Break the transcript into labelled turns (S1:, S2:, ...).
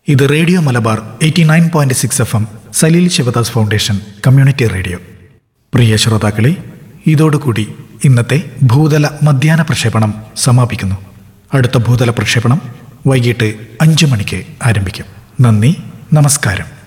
S1: ഇത് radio Malabar 89.6 FM Saleel Sivadas foundation community radio. പ്രിയ ശ്രോതാക്കളെ, ഇതോടുകൂടി ഇന്നത്തെ ഭൂതല മധ്യാഹ്ന പ്രക്ഷേപണം സമാപിക്കുന്നു. അടുത്ത ഭൂതല പ്രക്ഷേപണം വൈകിട്ട് 5 മണിക്ക് ആരംഭിക്കും. നന്ദി, നമസ്കാരം.